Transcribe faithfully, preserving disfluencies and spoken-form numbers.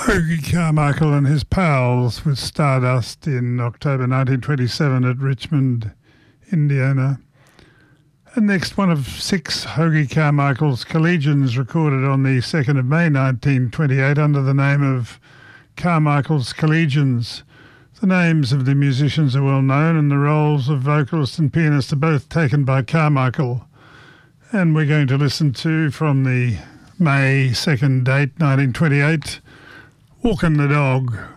Hoagy Carmichael and his pals with Stardust in October nineteen twenty-seven at Richmond, Indiana. And next, one of six Hoagy Carmichael's Collegians recorded on the second of May nineteen twenty-eight under the name of Carmichael's Collegians. The names of the musicians are well known and the roles of vocalist and pianist are both taken by Carmichael. And we're going to listen to, from the May second date, nineteen twenty-eight, Walkin' the Dog.